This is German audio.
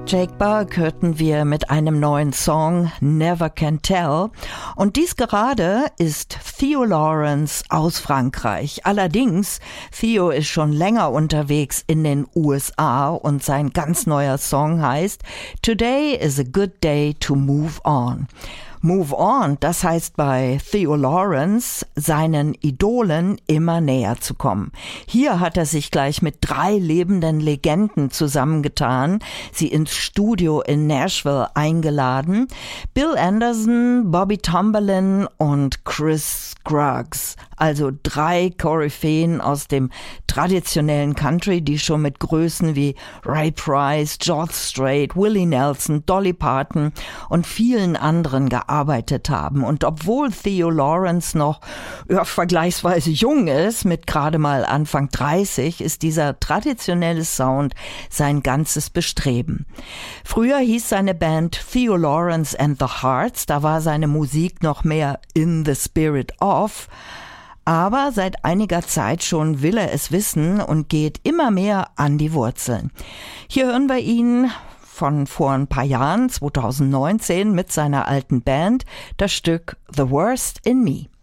Jake Burke hörten wir mit einem neuen Song Never Can Tell und dies gerade ist Theo Lawrence aus Frankreich. Allerdings, Theo ist schon länger unterwegs in den USA und sein ganz neuer Song heißt Today is a good day to move on. Move on, das heißt bei Theo Lawrence, seinen Idolen immer näher zu kommen. Hier hat er sich gleich mit 3 lebenden Legenden zusammengetan, sie ins Studio in Nashville eingeladen. Bill Anderson, Bobby Tomberlin und Chris Scruggs. Also 3 Koryphäen aus dem traditionellen Country, die schon mit Größen wie Ray Price, George Strait, Willie Nelson, Dolly Parton und vielen anderen gearbeitet haben. Und obwohl Theo Lawrence noch vergleichsweise jung ist, mit gerade mal Anfang 30, ist dieser traditionelle Sound sein ganzes Bestreben. Früher hieß seine Band Theo Lawrence and the Hearts, da war seine Musik noch mehr in the spirit of. Aber seit einiger Zeit schon will er es wissen und geht immer mehr an die Wurzeln. Hier hören wir ihn von vor ein paar Jahren, 2019, mit seiner alten Band, das Stück The Worst in Me.